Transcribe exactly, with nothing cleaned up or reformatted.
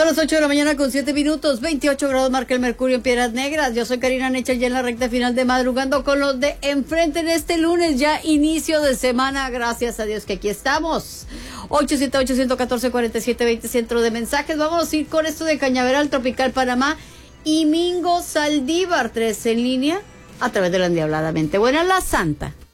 Son las ocho de la mañana con siete minutos, veintiocho grados marca el mercurio en Piedras Negras. Yo soy Karina Necha, ya en la recta final de Madrugando con los de enfrente en este lunes, ya inicio de semana. Gracias a Dios que aquí estamos. ocho siete ocho, uno uno cuatro, cuatro siete dos cero, centro de mensajes. Vamos a ir con esto de Cañaveral, Tropical Panamá y Mingo Saldívar, tres en línea a través de la Endiabladamente Buena, la Santa.